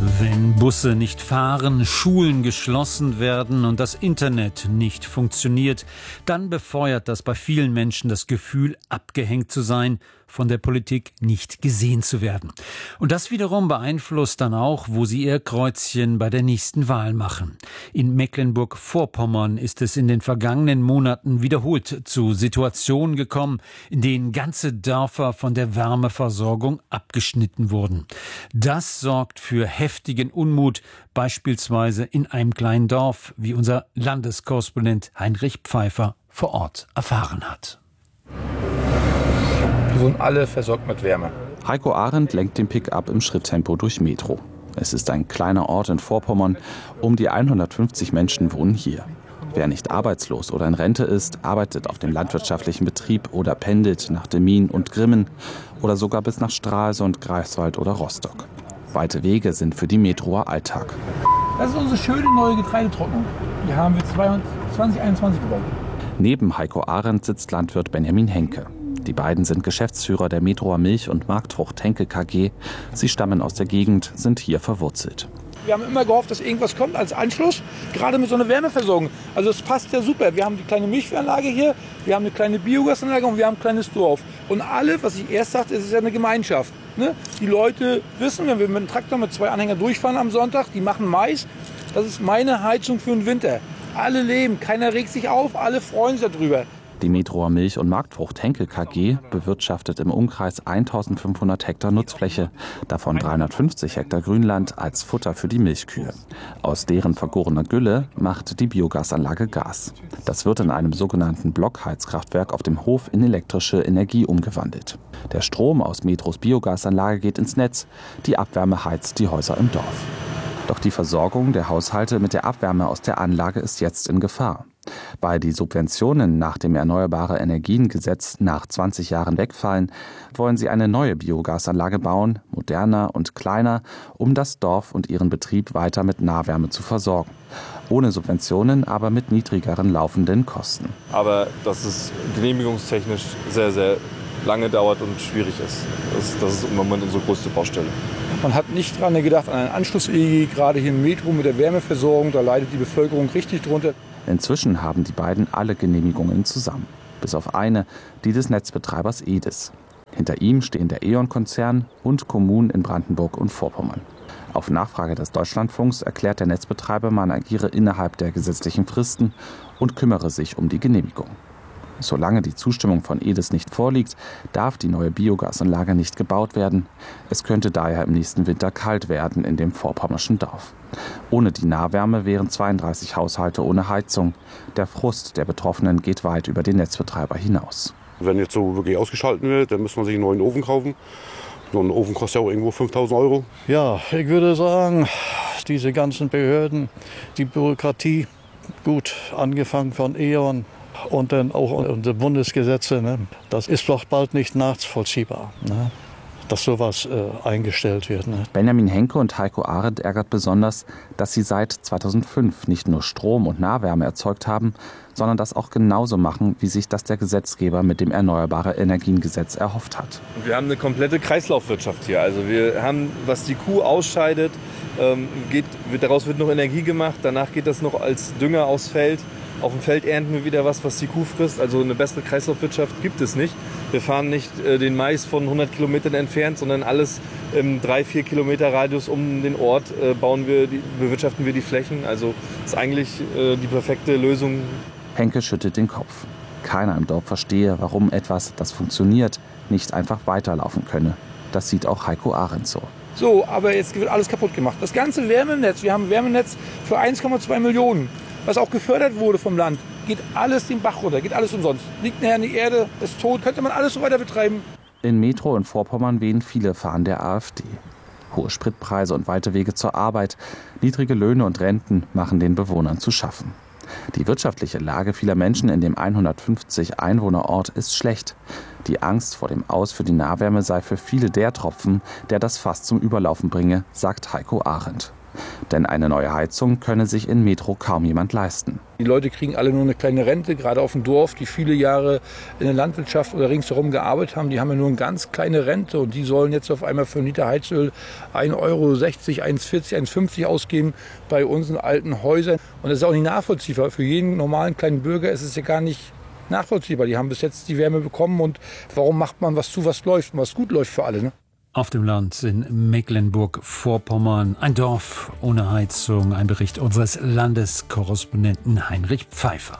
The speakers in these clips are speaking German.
Wenn Busse nicht fahren, Schulen geschlossen werden und das Internet nicht funktioniert, dann befeuert das bei vielen Menschen das Gefühl, abgehängt zu sein, von der Politik nicht gesehen zu werden. Und das wiederum beeinflusst dann auch, wo sie ihr Kreuzchen bei der nächsten Wahl machen. In Mecklenburg-Vorpommern ist es in den vergangenen Monaten wiederholt zu Situationen gekommen, in denen ganze Dörfer von der Wärmeversorgung abgeschnitten wurden. Das sorgt für heftigen Unmut, beispielsweise in einem kleinen Dorf, wie unser Landeskorrespondent Heinrich Pfeiffer vor Ort erfahren hat. Wir wurden alle versorgt mit Wärme. Heiko Arendt lenkt den Pick-up im Schritttempo durch Metro. Es ist ein kleiner Ort in Vorpommern. Um die 150 Menschen wohnen hier. Wer nicht arbeitslos oder in Rente ist, arbeitet auf dem landwirtschaftlichen Betrieb oder pendelt nach Demmin und Grimmen oder sogar bis nach Stralsund, Greifswald oder Rostock. Weite Wege sind für die Metroer Alltag. Das ist unsere schöne neue Getreidetrocknung. Die haben wir 2021 gebaut. Neben Heiko Arendt sitzt Landwirt Benjamin Henke. Die beiden sind Geschäftsführer der Metroer Milch- und Marktfrucht Henke KG. Sie stammen aus der Gegend, sind hier verwurzelt. Wir haben immer gehofft, dass irgendwas kommt als Anschluss, gerade mit so einer Wärmeversorgung. Also es passt ja super. Wir haben die kleine Milchviehanlage hier, wir haben eine kleine Biogasanlage und wir haben ein kleines Dorf. Und alle, was ich erst sagte, ist ja eine Gemeinschaft. Ne? Die Leute wissen, wenn wir mit dem Traktor mit 2 Anhängern durchfahren am Sonntag, die machen Mais, das ist meine Heizung für den Winter. Alle leben, keiner regt sich auf, alle freuen sich darüber. Die Metroer Milch- und Marktfrucht Henke KG bewirtschaftet im Umkreis 1500 Hektar Nutzfläche, davon 350 Hektar Grünland als Futter für die Milchkühe. Aus deren vergorener Gülle macht die Biogasanlage Gas. Das wird in einem sogenannten Blockheizkraftwerk auf dem Hof in elektrische Energie umgewandelt. Der Strom aus Metros Biogasanlage geht ins Netz, die Abwärme heizt die Häuser im Dorf. Doch die Versorgung der Haushalte mit der Abwärme aus der Anlage ist jetzt in Gefahr. Weil die Subventionen nach dem Erneuerbare-Energien-Gesetz nach 20 Jahren wegfallen, wollen sie eine neue Biogasanlage bauen, moderner und kleiner, um das Dorf und ihren Betrieb weiter mit Nahwärme zu versorgen. Ohne Subventionen, aber mit niedrigeren laufenden Kosten. Aber dass es genehmigungstechnisch sehr, sehr lange dauert und schwierig ist. Das ist im Moment unsere größte Baustelle. Man hat nicht dran gedacht an einen Anschluss, gerade hier im Metro mit der Wärmeversorgung, da leidet die Bevölkerung richtig drunter. Inzwischen haben die beiden alle Genehmigungen zusammen, bis auf eine, die des Netzbetreibers EDIS. Hinter ihm stehen der E.ON-Konzern und Kommunen in Brandenburg und Vorpommern. Auf Nachfrage des Deutschlandfunks erklärt der Netzbetreiber, man agiere innerhalb der gesetzlichen Fristen und kümmere sich um die Genehmigung. Solange die Zustimmung von EDIS nicht vorliegt, darf die neue Biogasanlage nicht gebaut werden. Es könnte daher im nächsten Winter kalt werden in dem vorpommerschen Dorf. Ohne die Nahwärme wären 32 Haushalte ohne Heizung. Der Frust der Betroffenen geht weit über den Netzbetreiber hinaus. Wenn jetzt so wirklich ausgeschaltet wird, dann muss man sich einen neuen Ofen kaufen. So ein Ofen kostet ja auch irgendwo 5.000 Euro. Ja, ich würde sagen, diese ganzen Behörden, die Bürokratie, gut angefangen von E.ON, und dann auch unsere Bundesgesetze, ne? Das ist doch bald nicht nachvollziehbar, ne? Dass sowas eingestellt wird. Ne? Benjamin Henke und Heiko Arendt ärgert besonders, dass sie seit 2005 nicht nur Strom und Nahwärme erzeugt haben, sondern das auch genauso machen, wie sich das der Gesetzgeber mit dem Erneuerbare-Energien-Gesetz erhofft hat. Wir haben eine komplette Kreislaufwirtschaft hier. Also wir haben, was die Kuh ausscheidet, daraus wird noch Energie gemacht, danach geht das noch als Dünger aufs Feld. Auf dem Feld ernten wir wieder was die Kuh frisst. Also eine bessere Kreislaufwirtschaft gibt es nicht. Wir fahren nicht den Mais von 100 Kilometern entfernt, sondern alles im 3-4 Kilometer Radius um den Ort bewirtschaften wir die Flächen. Also ist eigentlich die perfekte Lösung. Henke schüttelt den Kopf. Keiner im Dorf verstehe, warum etwas, das funktioniert, nicht einfach weiterlaufen könne. Das sieht auch Heiko Arendt so. So, aber jetzt wird alles kaputt gemacht. Das ganze Wärmenetz, wir haben ein Wärmenetz für 1,2 Millionen. Was auch gefördert wurde vom Land, geht alles den Bach runter, geht alles umsonst. Liegt nachher in die Erde, ist tot, könnte man alles so weiter betreiben. In Metro und Vorpommern wehen viele Fahnen der AfD. Hohe Spritpreise und weite Wege zur Arbeit, niedrige Löhne und Renten machen den Bewohnern zu schaffen. Die wirtschaftliche Lage vieler Menschen in dem 150 Einwohnerort ist schlecht. Die Angst vor dem Aus für die Nahwärme sei für viele der Tropfen, der das Fass zum Überlaufen bringe, sagt Heiko Arendt. Denn eine neue Heizung könne sich in Metro kaum jemand leisten. Die Leute kriegen alle nur eine kleine Rente, gerade auf dem Dorf, die viele Jahre in der Landwirtschaft oder ringsherum gearbeitet haben. Die haben ja nur eine ganz kleine Rente und die sollen jetzt auf einmal für einen Liter Heizöl 1,60 Euro, 1,40, 1,50 ausgeben bei unseren alten Häusern. Und das ist auch nicht nachvollziehbar. Für jeden normalen kleinen Bürger ist es ja gar nicht nachvollziehbar. Die haben bis jetzt die Wärme bekommen und warum macht man was zu, was läuft und was gut läuft für alle, ne? Auf dem Land in Mecklenburg-Vorpommern, ein Dorf ohne Heizung, ein Bericht unseres Landeskorrespondenten Heinrich Pfeiffer.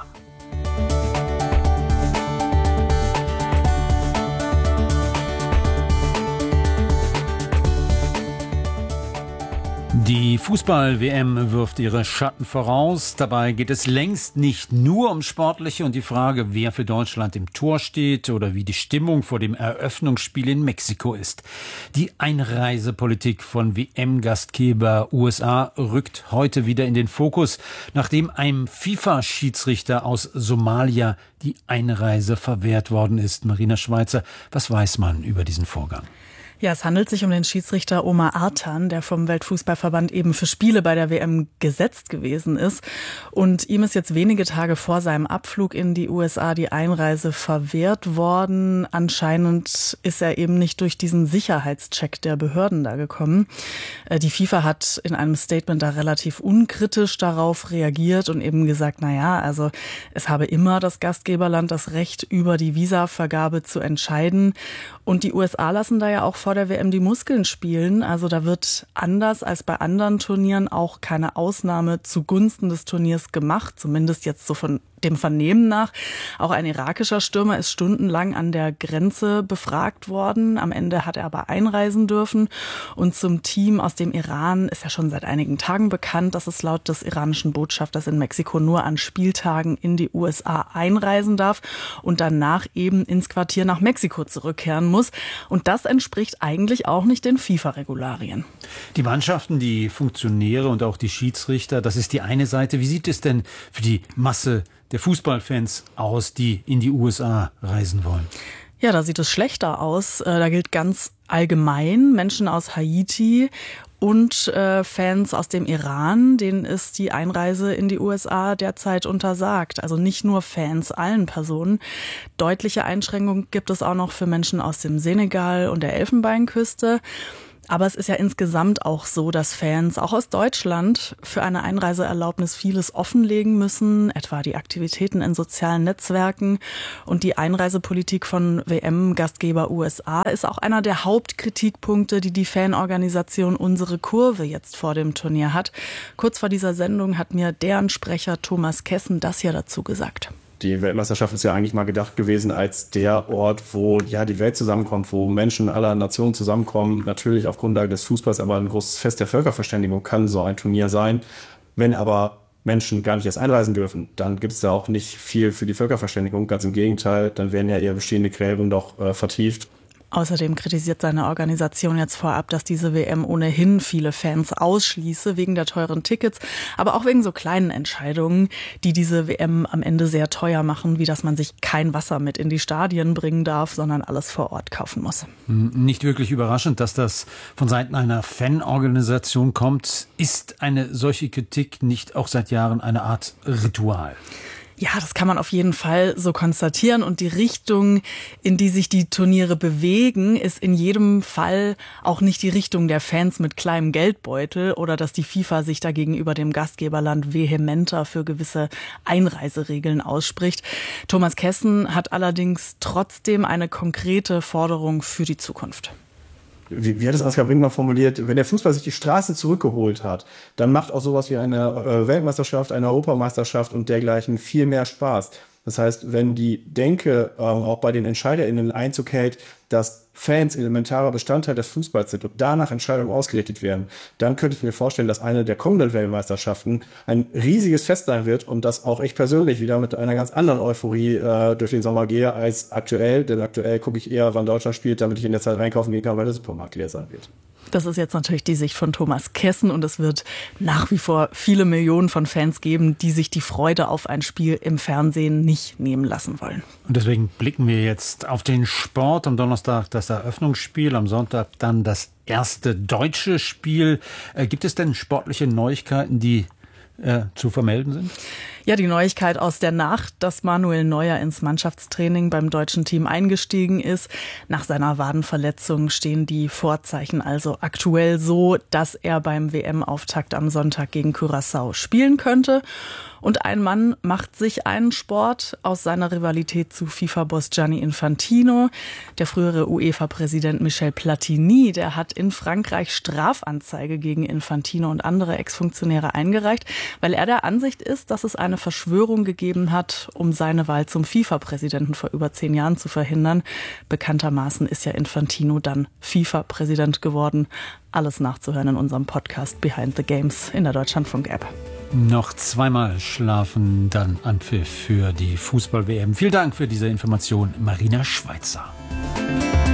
Die Fußball-WM wirft ihre Schatten voraus. Dabei geht es längst nicht nur um Sportliche und die Frage, wer für Deutschland im Tor steht oder wie die Stimmung vor dem Eröffnungsspiel in Mexiko ist. Die Einreisepolitik von WM-Gastgeber USA rückt heute wieder in den Fokus, nachdem einem FIFA-Schiedsrichter aus Somalia die Einreise verwehrt worden ist. Marina Schweizer, was weiß man über diesen Vorgang? Ja, es handelt sich um den Schiedsrichter Omar Artan, der vom Weltfußballverband eben für Spiele bei der WM gesetzt gewesen ist. Und ihm ist jetzt wenige Tage vor seinem Abflug in die USA die Einreise verwehrt worden. Anscheinend ist er eben nicht durch diesen Sicherheitscheck der Behörden da gekommen. Die FIFA hat in einem Statement da relativ unkritisch darauf reagiert und eben gesagt, also es habe immer das Gastgeberland das Recht, über die Visavergabe zu entscheiden. Und die USA lassen da ja auch vor der WM die Muskeln spielen. Also da wird anders als bei anderen Turnieren auch keine Ausnahme zugunsten des Turniers gemacht, zumindest jetzt so von dem Vernehmen nach. Auch ein irakischer Stürmer ist stundenlang an der Grenze befragt worden. Am Ende hat er aber einreisen dürfen. Und zum Team aus dem Iran ist ja schon seit einigen Tagen bekannt, dass es laut des iranischen Botschafters in Mexiko nur an Spieltagen in die USA einreisen darf und danach eben ins Quartier nach Mexiko zurückkehren muss. Und das entspricht eigentlich auch nicht den FIFA-Regularien. Die Mannschaften, die Funktionäre und auch die Schiedsrichter, das ist die eine Seite. Wie sieht es denn für die Masse der Fußballfans aus, die in die USA reisen wollen? Ja, da sieht es schlechter aus. Da gilt ganz allgemein Menschen aus Haiti und Fans aus dem Iran, denen ist die Einreise in die USA derzeit untersagt. Also nicht nur Fans, allen Personen. Deutliche Einschränkungen gibt es auch noch für Menschen aus dem Senegal und der Elfenbeinküste. Aber es ist ja insgesamt auch so, dass Fans auch aus Deutschland für eine Einreiseerlaubnis vieles offenlegen müssen, etwa die Aktivitäten in sozialen Netzwerken. Und die Einreisepolitik von WM-Gastgeber USA ist auch einer der Hauptkritikpunkte, die die Fanorganisation Unsere Kurve jetzt vor dem Turnier hat. Kurz vor dieser Sendung hat mir deren Sprecher Thomas Kessen das hier dazu gesagt. Die Weltmeisterschaft ist ja eigentlich mal gedacht gewesen als der Ort, wo die Welt zusammenkommt, wo Menschen aller Nationen zusammenkommen. Natürlich auf Grundlage des Fußballs, aber ein großes Fest der Völkerverständigung kann so ein Turnier sein. Wenn aber Menschen gar nicht erst einreisen dürfen, dann gibt es da auch nicht viel für die Völkerverständigung. Ganz im Gegenteil, dann werden ja eher bestehende Gräben doch vertieft. Außerdem kritisiert seine Organisation jetzt vorab, dass diese WM ohnehin viele Fans ausschließe, wegen der teuren Tickets, aber auch wegen so kleinen Entscheidungen, die diese WM am Ende sehr teuer machen, wie dass man sich kein Wasser mit in die Stadien bringen darf, sondern alles vor Ort kaufen muss. Nicht wirklich überraschend, dass das von Seiten einer Fanorganisation kommt. Ist eine solche Kritik nicht auch seit Jahren eine Art Ritual? Ja, das kann man auf jeden Fall so konstatieren. Und die Richtung, in die sich die Turniere bewegen, ist in jedem Fall auch nicht die Richtung der Fans mit kleinem Geldbeutel oder dass die FIFA sich da gegenüber dem Gastgeberland vehementer für gewisse Einreiseregeln ausspricht. Thomas Kessen hat allerdings trotzdem eine konkrete Forderung für die Zukunft. Wie hat es Ansgar Brinkmann formuliert, wenn der Fußball sich die Straße zurückgeholt hat, dann macht auch sowas wie eine Weltmeisterschaft, eine Europameisterschaft und dergleichen viel mehr Spaß. Das heißt, wenn die Denke auch bei den EntscheiderInnen Einzug hält, dass Fans elementarer Bestandteil des Fußballs sind und danach Entscheidungen ausgerichtet werden, dann könnte ich mir vorstellen, dass eine der kommenden Weltmeisterschaften ein riesiges Fest sein wird und dass auch ich persönlich wieder mit einer ganz anderen Euphorie durch den Sommer gehe als aktuell. Denn aktuell gucke ich eher, wann Deutschland spielt, damit ich in der Zeit einkaufen gehen kann, weil der Supermarkt leer sein wird. Das ist jetzt natürlich die Sicht von Thomas Kessen und es wird nach wie vor viele Millionen von Fans geben, die sich die Freude auf ein Spiel im Fernsehen nicht nehmen lassen wollen. Und deswegen blicken wir jetzt auf den Sport. Am Donnerstag das Eröffnungsspiel, am Sonntag dann das erste deutsche Spiel. Gibt es denn sportliche Neuigkeiten, die zu vermelden sind? Ja, die Neuigkeit aus der Nacht, dass Manuel Neuer ins Mannschaftstraining beim deutschen Team eingestiegen ist. Nach seiner Wadenverletzung stehen die Vorzeichen also aktuell so, dass er beim WM-Auftakt am Sonntag gegen Curaçao spielen könnte. Und ein Mann macht sich einen Sport aus seiner Rivalität zu FIFA-Boss Gianni Infantino. Der frühere UEFA-Präsident Michel Platini, der hat in Frankreich Strafanzeige gegen Infantino und andere Ex-Funktionäre eingereicht, weil er der Ansicht ist, dass es eine Verschwörung gegeben hat, um seine Wahl zum FIFA-Präsidenten vor über 10 Jahren zu verhindern. Bekanntermaßen ist ja Infantino dann FIFA-Präsident geworden. Alles nachzuhören in unserem Podcast Behind the Games in der Deutschlandfunk-App. Noch zweimal schlafen, dann Anpfiff für die Fußball-WM. Vielen Dank für diese Information, Marina Schweizer.